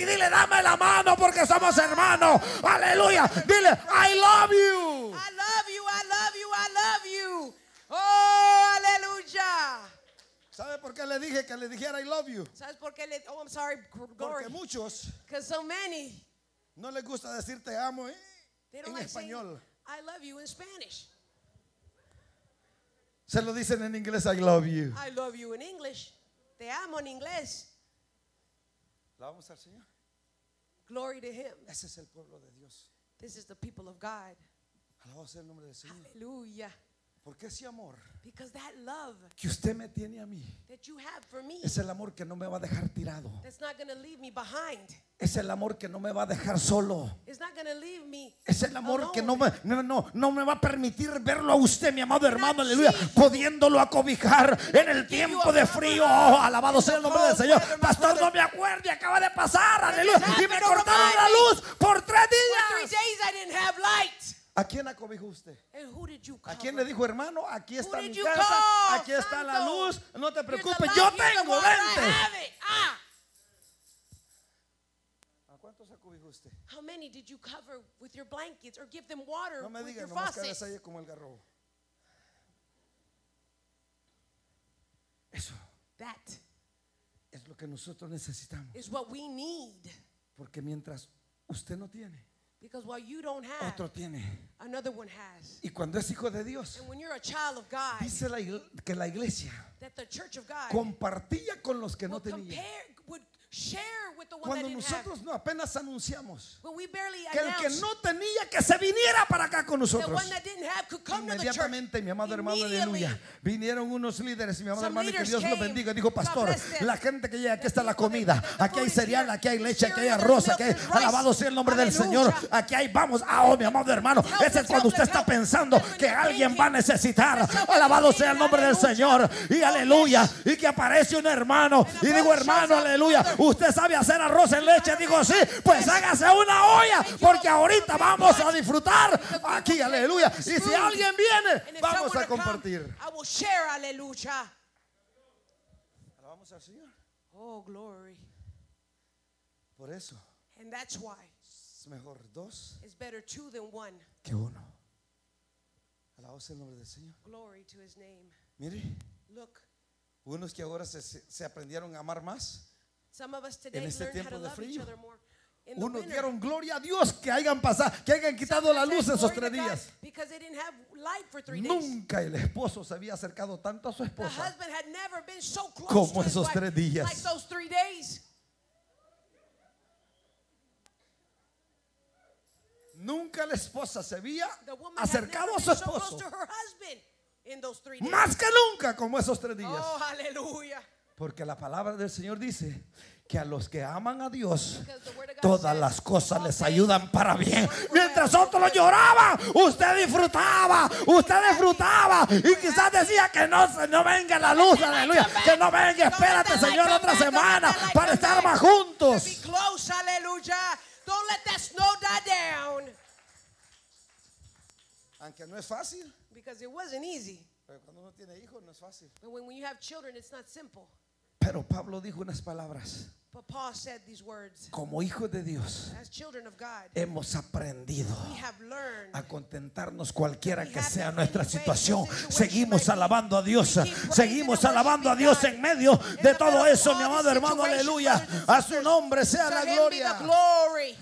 y dile, dame la mano porque somos hermanos. Aleluya. Dile, I love you. I love you, I love you, I love you. Oh, aleluya. ¿Sabe por qué le dije que le dijera I love you? ¿Sabes por qué le? Oh, I'm sorry, Porque Glory. muchos Because so many, no les gusta decir te amo they don't en like saying, español. I love you in Spanish. Se lo dicen en inglés, I love you. I love you in English. Te amo en inglés. ¿Alabamos al Señor? Glory to Him. Ese es el pueblo de Dios. This is the people of God. Alabado sea el nombre del Señor. Hallelujah. Porque ese amor Because that love que usted me tiene a mí that you have for me, es el amor que no me va a dejar tirado. that's not going to leave me behind. Es el amor que no me va a dejar solo. It's not going to leave me Es el amor que no alone. no me va a permitir verlo a usted, mi amado hermano, aleluya, pudiéndolo acobijar en el tiempo de frío. Oh, alabado sea el nombre del Señor. Pastor, no me acuerdo, acaba de pasar, aleluya, y me cortaron la luz por 3 For 3 días. days I didn't have light. ¿A quién acobijó usted? And who did you ¿A cover? quién le dijo, hermano? Aquí está Who mi did you casa, call, aquí está la santo? luz, no te Here's the preocupes, light, yo here's the tengo, water, I vente. have it. ¿A cuántos acobijó usted? How many did you cover with your blankets or give them water No me with diga, your nomás que faucets? ahí como el garrobo. Eso That es lo que nosotros necesitamos. is what we need. Porque mientras usted no tiene, Because while you don't have, otro tiene. another one has. Y cuando es hijo de Dios, And when you're a child of God, dice que la iglesia that the church of God compartía con los que no would tenían. would share with the one Cuando that didn't have. nosotros no apenas anunciamos When we barely que el que announced no tenía que se viniera para acá con the nosotros, one that didn't have could come to the church. inmediatamente, mi amado hermano, Immediately. aleluya, vinieron unos líderes, mi amado Some hermano, y que leaders Dios los came. bendiga. Dijo, God pastor, bless them. la gente que llega, aquí está la people that- comida, the aquí hay food is cereal, here. aquí hay leche, aquí hay Cereal, arroz, there's aquí hay, milk, there's rice. alabado sea el nombre del Señor, Aleluya. aquí hay, vamos, oh, mi amado hermano, ese es cuando usted está pensando que alguien va a necesitar, alabado sea el nombre del Señor, y aleluya, y que aparece un hermano, y digo, hermano, aleluya, usted sabe hacer arroz en leche, digo, sí, pues hágase una olla, porque ahorita vamos a disfrutar aquí, aleluya, y si alguien viene, And if vamos someone a will come, compartir. I will share, hallelujah. Alabamos al Señor. Oh, glory. Por eso And that's why es mejor 2 it's better 2 than 1. que 1. Alabamos el nombre del Señor. Glory to His name. Mire, Look, unos que ahora se aprendieron a amar más, some of us today este learn how tiempo to de love each frío. other more. In the unos winter, dieron gloria a Dios que hayan pasado, que hayan quitado la luz esos 3 días. because they didn't have light for 3 days. Nunca el esposo se había acercado tanto a su The esposa husband had never been so close como to his esos wife 3 días. like those 3 days. Nunca la esposa se había The woman had acercado never a su been so close esposo to her husband in those 3 days. más que nunca como esos 3 días. Oh, hallelujah. Porque la palabra del Señor dice que a los que aman a Dios, Because the word of God todas says, las cosas all les things ayudan para bien. work for Mientras well. otros lloraban, usted disfrutaba, y quizás decía que no venga la luz, aleluya, que no venga, espérate, Señor, otra semana para estar más To be juntos. close, hallelujah. Don't let that snow die down. Aunque no es fácil, Because it wasn't easy. pero cuando uno tiene hijos no es fácil. But when you have children, it's not simple. Pero Pablo dijo unas palabras: But Paul said these words. como hijos de Dios, As children of God, hemos aprendido we have learned a contentarnos cualquiera que sea nuestra situación. Seguimos alabando a Dios, seguimos alabando a Dios en medio de todo eso, mi amado hermano, aleluya. A su nombre sea to la him be the gloria. glory.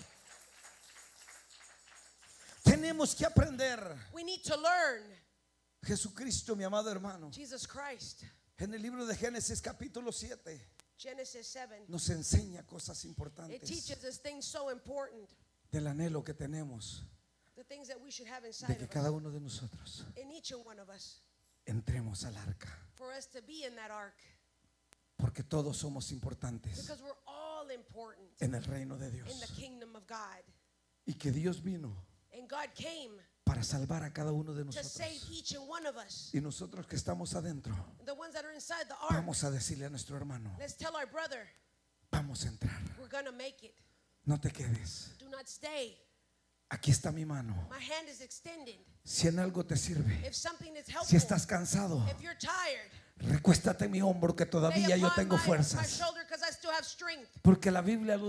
Tenemos que aprender. We need to learn Jesucristo, mi amado hermano, Jesus Christ. en el libro de Génesis capítulo 7 Genesis 7. nos enseña cosas It importantes teaches us things so important. del anhelo que tenemos The things that we should have de inside que of cada us. uno de nosotros In each and one of us. entremos al arca, For us to be in that ark. porque todos somos importantes Because we're all important en el reino de in Dios, the kingdom of God. y que Dios vino And God came para salvar a cada uno de to save nosotros. each and one of us. Y nosotros que estamos adentro, The ones that are inside the ark. vamos a decirle a nuestro hermano: Let's tell our brother, vamos a entrar, we're going to make it. no te quedes, Do not stay. aquí está mi mano. My hand is extended. Si en algo te sirve, If something is helpful, si estás cansado, if you're tired, recuéstate en mi hombro que lay todavía yo upon tengo my fuerzas. shoulder because I still have strength. Porque la Biblia